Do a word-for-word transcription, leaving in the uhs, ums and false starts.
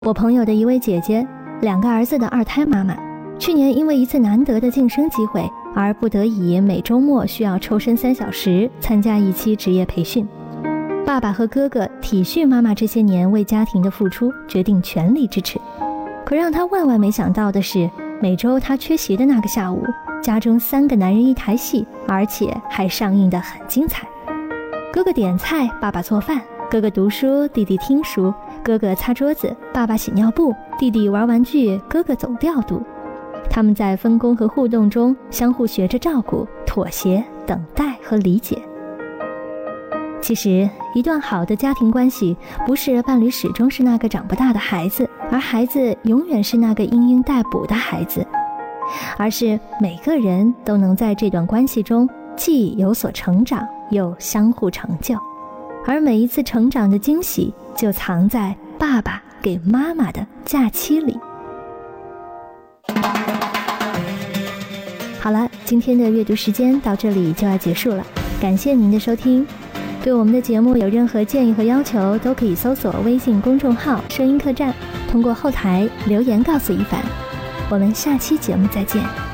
我朋友的一位姐姐，两个儿子的二胎妈妈，去年因为一次难得的晋升机会，而不得已每周末需要抽身三小时参加一期职业培训。爸爸和哥哥体恤妈妈这些年为家庭的付出，决定全力支持。可让他万万没想到的是，每周他缺席的那个下午，家中三个男人一台戏，而且还上映得很精彩。哥哥点菜，爸爸做饭；哥哥读书，弟弟听书；哥哥擦桌子，爸爸洗尿布；弟弟玩玩具，哥哥走调度。他们在分工和互动中相互学着照顾、妥协、等待和理解。其实，一段好的家庭关系，不是伴侣始终是那个长不大的孩子，而孩子永远是那个嘤嘤待哺的孩子，而是每个人都能在这段关系中既有所成长，又相互成就。而每一次成长的惊喜，就藏在爸爸给妈妈的假期里。好了，今天的阅读时间到这里就要结束了，感谢您的收听。对我们的节目有任何建议和要求，都可以搜索微信公众号声音客栈，通过后台留言告诉一凡。我们下期节目再见。